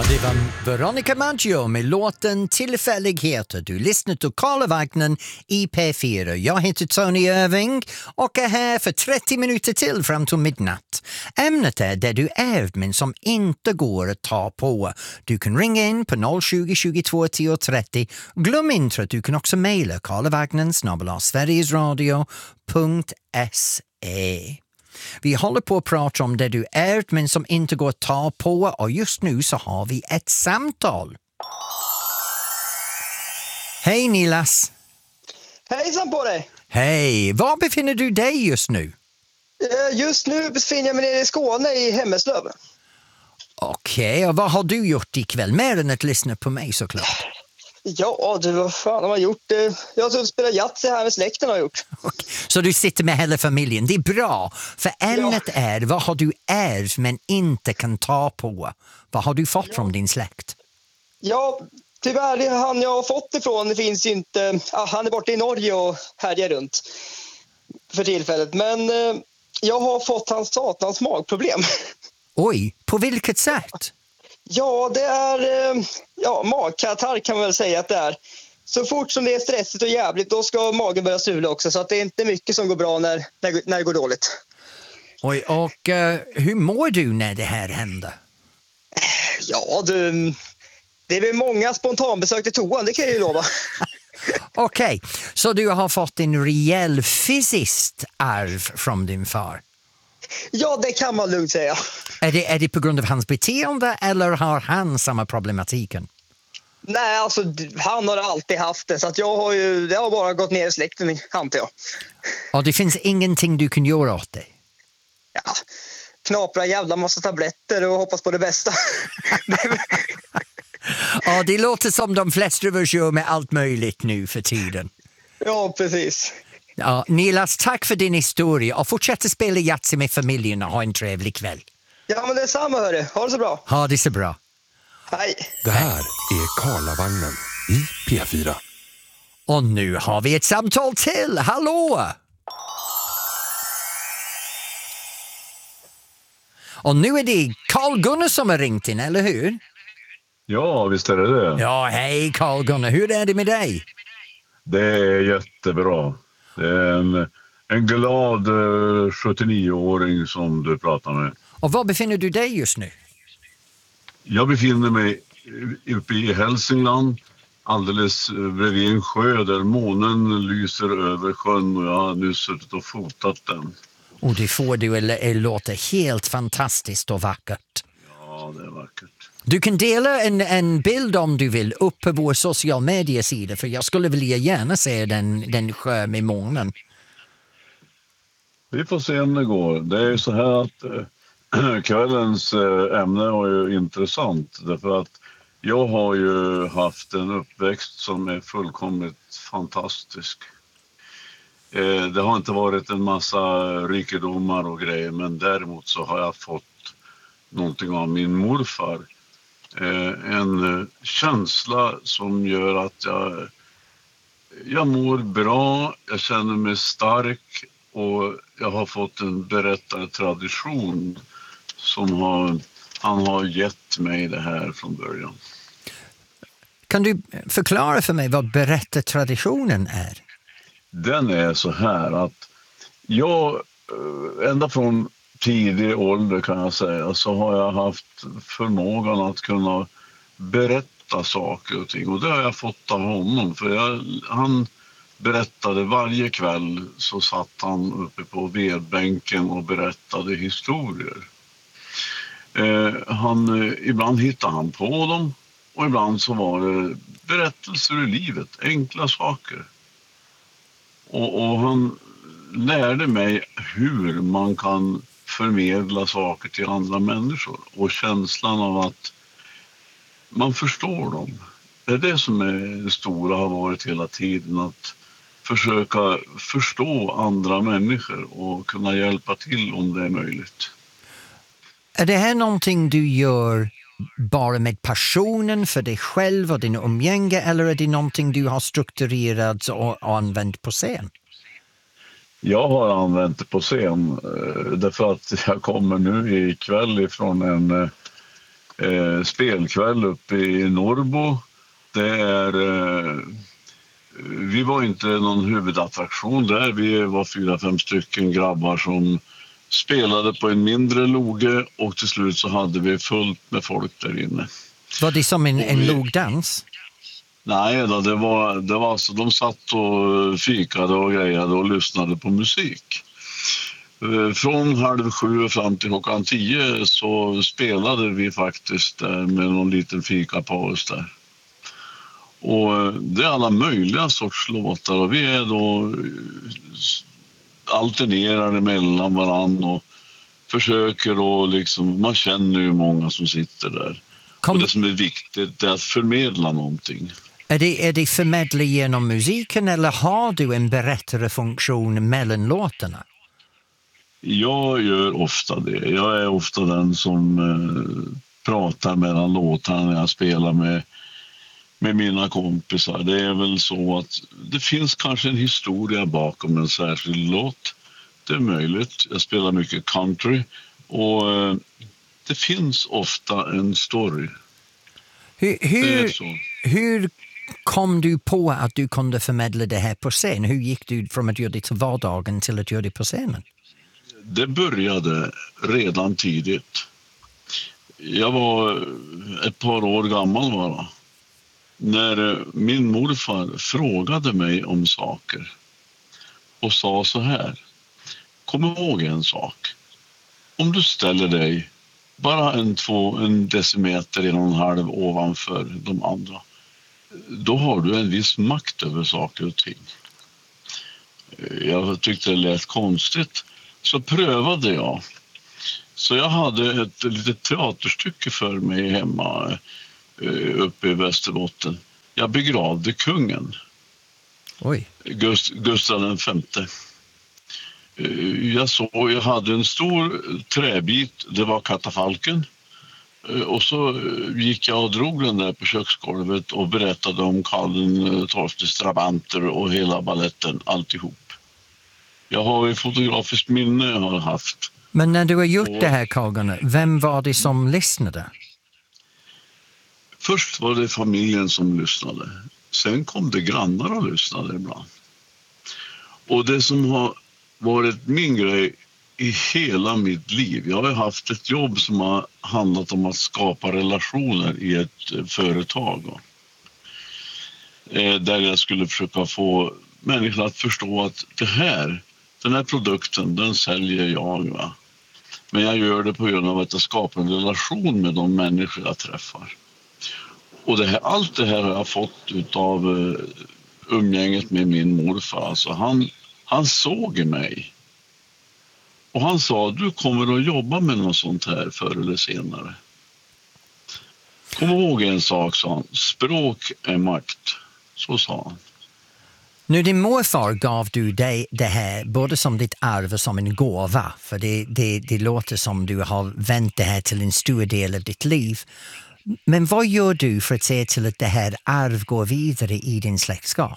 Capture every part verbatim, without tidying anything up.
Och det var Veronica Maggio med låten Tillfälligheter. Du lyssnar till Karlavagnen i P fyra. Jag heter Tony Irving och är här för trettio minuter till fram till midnatt. Ämnet är det du är men som inte går att ta på. Du kan ringa in på noll tjugo, tjugotvå, tio, trettio. Glöm inte att du kan också mejla karlavagnen snabel-a sverigesradio punkt se. Vi håller på att prata om det du är men som inte går att ta på, och just nu så har vi ett samtal. Hej Nilas! Hejsan på dig! Hej! Var befinner du dig just nu? Just nu befinner jag mig nere i Skåne i Hemmeslöv. Okej, okay, och vad har du gjort ikväll? Mer än att lyssna på mig såklart. Ja, du, vad fan har man gjort? Jag har spelat Yatzy här med släkten har gjort. Okay. Så du sitter med hela familjen, det är bra. För ämnet ja. är, vad har du ärvt men inte kan ta på? Vad har du fått ja. från din släkt? Ja, tyvärr, det han jag har fått ifrån, det finns inte... Ah, han är borta i Norge och härjar runt för tillfället. Men eh, jag har fått hans satans magproblem. Oj, på vilket sätt? Ja, det är ja, magkatarr kan man väl säga att det är. Så fort som det är stressigt och jävligt, då ska magen börja sula också. Så att det är inte mycket som går bra när, när, när det går dåligt. Oj, och uh, hur mår du när det här händer? Ja, du, det är väl många spontanbesök till toan, det kan jag ju lova. Okej, okay, så du har fått en rejäl fysiskt arv från din far? Ja, det kan man lugnt säga. Är det, är det på grund av hans beteende eller har han samma problematiken? Nej, alltså han har alltid haft det. Så att jag har ju, det har bara gått ner i släkten, antar jag. Och det finns ingenting du kan göra åt det? Ja, knapra jävla massa tabletter och hoppas på det bästa. Ja, det låter som de flesta av oss gör med allt möjligt nu för tiden. Ja, precis. Ja, Nilas, tack för din historia och fortsätt spela Yatzy med familjen och ha en trevlig kväll. Ja, men det är samma, hörru. Ha det så bra. Ha det så bra. Hej. Det här är Karlavagnen i P fyra. Och nu har vi ett samtal till. Hallå! Och nu är det Carl-Gunnar som har ringt in, eller hur? Ja, visst är det det. Ja, hej Carl-Gunnar. Hur är det med dig? Det är jättebra. Det är en, en glad uh, sjuttionio-åring som du pratar med. Och var befinner du dig just nu? Jag befinner mig uppe i Hälsingland, alldeles bredvid en sjö där månen lyser över sjön, och jag har nu suttit och fotat den. Och det får du, eller det låter helt fantastiskt och vackert. Ja, det är vackert. Du kan dela en, en bild om du vill upp på vår sociala mediesida, för jag skulle vilja gärna se den, den sjö med månen. Vi får se om det går. Det är ju så här att äh, kvällens äh, ämne var ju intressant, därför att jag har ju haft en uppväxt som är fullkomligt fantastisk. Eh, det har inte varit en massa rikedomar och grejer, men däremot så har jag fått någonting av min morfar. Eh, en eh, känsla som gör att jag, jag mår bra, jag känner mig stark, och jag har fått en berättartradition som har, han har gett mig det här från början. Kan du förklara för mig vad berättartraditionen är? Den är så här att jag, ända från tidig ålder kan jag säga, så har jag haft förmågan att kunna berätta saker och ting. Och det har jag fått av honom, för jag, han berättade varje kväll, så satt han uppe på vedbänken och berättade historier. Eh, han, ibland hittade han på dem, och ibland så var det berättelser i livet, enkla saker. Och, och han lärde mig hur man kan förmedla saker till andra människor, och känslan av att man förstår dem. Det är det som är det stora, har varit hela tiden, att försöka förstå andra människor och kunna hjälpa till om det är möjligt. Är det här någonting du gör bara med passionen för dig själv och din umgänge, eller är det någonting du har strukturerat och använt på scen? Jag har använt det på scen därför att jag kommer nu ikväll ifrån en eh, spelkväll uppe i Norrbo. Det är, eh, vi var inte någon huvudattraktion där. Vi var fyra, fem stycken grabbar som spelade på en mindre loge och till slut så hade vi fullt med folk där inne. Var det som en, vi, en logdans? Nej, då, det var, det var alltså, de satt och fikade och grejade och lyssnade på musik. Från halv sju fram till klockan tio så spelade vi faktiskt med någon liten fikapaus där. Och det är alla möjliga sorts låtar och vi är då alternerar mellan varann och försöker då liksom, man känner ju många som sitter där. Kom... Och det som är viktigt är att förmedla någonting. Är det, är det förmedla genom musiken eller har du en berättarfunktion mellan låtarna? Jag gör ofta det. Jag är ofta den som eh, pratar mellan låtarna när jag spelar med, med mina kompisar. Det är väl så att det finns kanske en historia bakom en särskild låt. Det är möjligt. Jag spelar mycket country och eh, det finns ofta en story. Hur, hur, hur kom du på att du kunde förmedla det här på scen? Hur gick du från att göra det till vardagen till att göra det på scenen? Det började redan tidigt. Jag var ett par år gammal bara. När min morfar frågade mig om saker och sa så här: kom ihåg en sak. Om du ställer dig bara en, två, en decimeter, en och en halv ovanför de andra, då har du en viss makt över saker och ting. Jag tyckte det lät konstigt, så prövade jag. Så jag hade ett litet teaterstycke för mig hemma uppe i Västerbotten. Jag begravde kungen. Oj. Gust, Gustav den femte. Jag såg, jag hade en stor träbit, det var katafalken. Och så gick jag och drog den där på köksgolvet och berättade om Karl den tolftes drabanter och hela balletten, alltihop. Jag har ett fotografiskt minne jag har haft. Men när du har gjort och, det här, Carl, vem var det som lyssnade? Först var det familjen som lyssnade. Sen kom det grannar och lyssnade ibland. Och det som har varit min grej i hela mitt liv. Jag har haft ett jobb som har handlat om att skapa relationer i ett företag. Där jag skulle försöka få människor att förstå att det här, den här produkten, den säljer jag. Va? Men jag gör det på grund av att jag skapar en relation med de människor jag träffar. Och det här, allt det här har jag fått av uh, umgänget med min morfar. Alltså han, han såg mig. Och han sa, du kommer att jobba med något sånt här förr eller senare. Kom ihåg en sak, sa han. Språk är makt. Så sa han. Nu, din morfar gav du dig det här både som ditt arv och som en gåva. För det, det, det låter som du har vänt det här till en stor del av ditt liv. Men vad gör du för att se till att det här arv går vidare i din släktskap?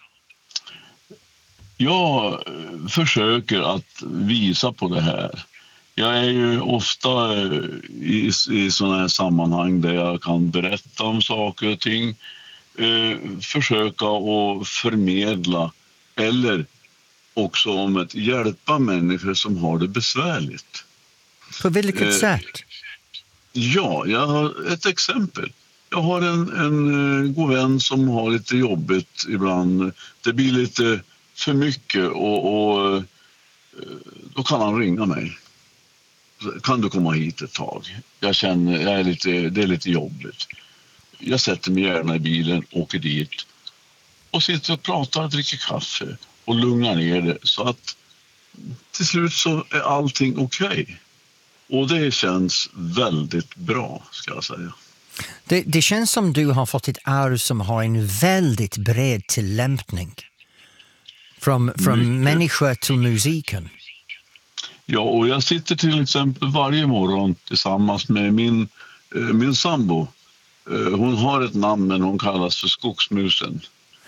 Jag försöker att visa på det här. Jag är ju ofta i, i sådana här sammanhang där jag kan berätta om saker och ting. Eh, försöka att förmedla eller också om att hjälpa människor som har det besvärligt. På vilket eh, sätt? Ja, jag har ett exempel. Jag har en, en god vän som har lite jobbigt ibland. Det blir lite för mycket och, och då kan han ringa mig. Kan du komma hit ett tag? Jag känner, jag är lite, det är lite jobbigt. Jag sätter mig gärna i bilen, åker dit och sitter och pratar och dricker kaffe och lugnar ner det så att till slut så är allting okej. Okay. Och det känns väldigt bra, ska jag säga. Det, det känns som du har fått ett arv som har en väldigt bred tillämpning. Från, från människor till musiken. Ja, och jag sitter till exempel varje morgon tillsammans med min, eh, min sambo. Eh, hon har ett namn men hon kallas för Skogsmusen.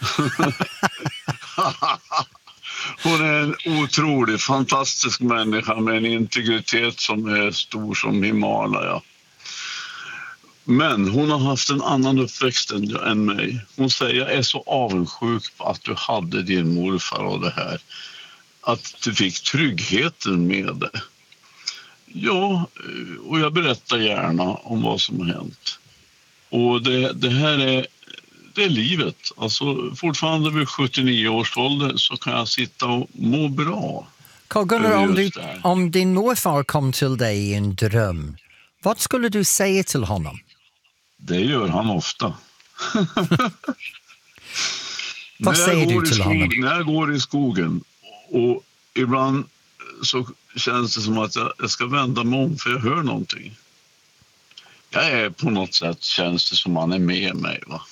Hon är en otrolig, fantastisk människa med en integritet som är stor som Himalaya. Men hon har haft en annan uppväxt än, än mig. Hon säger, jag är så avundsjuk på att du hade din morfar och det här. Att du fick tryggheten med det. Ja, och jag berättar gärna om vad som har hänt. Och det, det här är, det är livet. Alltså fortfarande vid sjuttionio års ålder så kan jag sitta och må bra. Carl-Gunnar, om, du, om din morfar kom till dig i en dröm, vad skulle du säga till honom? Det gör han ofta. Vad säger du till skogen, honom? När jag går i skogen och ibland så känns det som att jag, jag ska vända mig om för jag hör någonting. Jag är på något sätt, känns det som han är med mig, va?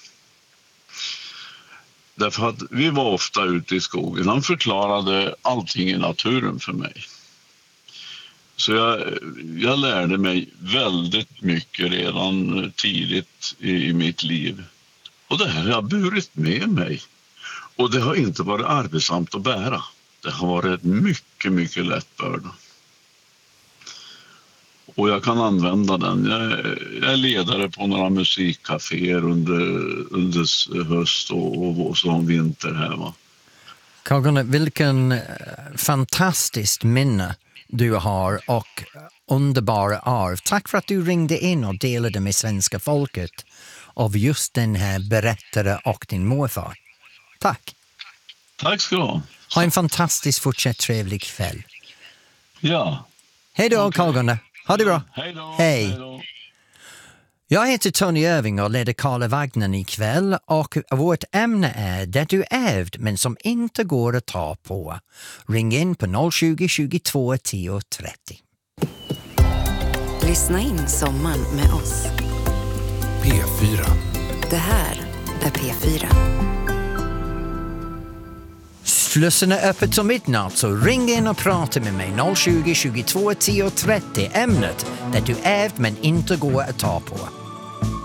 Därför att vi var ofta ute i skogen. Han förklarade allting i naturen för mig. Så jag, jag lärde mig väldigt mycket redan tidigt i, i mitt liv. Och det här har jag burit med mig. Och det har inte varit arbetsamt att bära. Det har varit mycket, mycket lätt börda. Och jag kan använda den. Jag, jag är ledare på några musikcaféer under, under höst och, och, och så vinter här, va. Carl-Gunnar, vilken fantastiskt minne du har och underbara arv. Tack för att du ringde in och delade med svenska folket av just den här berättare och din morfar. Tack. Tack ska du ha. Ha en fantastisk fortsatt trevlig kväll. Ja. Hej då, okay. Carl-Gunnar. Ha det bra. Hej då. Hej. Hej då. Jag heter Tony Irving och leder Karlavagnen ikväll och vårt ämne är det du ärvt men som inte går att ta på. Ring in på noll tjugo, tjugotvå, tio, trettio. Lyssna in sommaren med oss. P fyra. Det här är P fyra. Slussen är öppet som midnatt, så ring in och prata med mig noll tjugo, tjugotvå, tio, trettio. Ämnet det du ärvt men inte går att ta på.